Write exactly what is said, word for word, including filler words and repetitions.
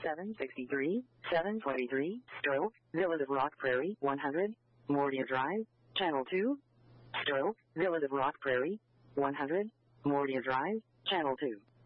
seven sixty-three, seven twenty-three, stroke, Villas of Rock Prairie, one hundred, Mordia Drive, Channel two, stroke, Villas of Rock Prairie, one hundred, Mordia Drive, Channel two.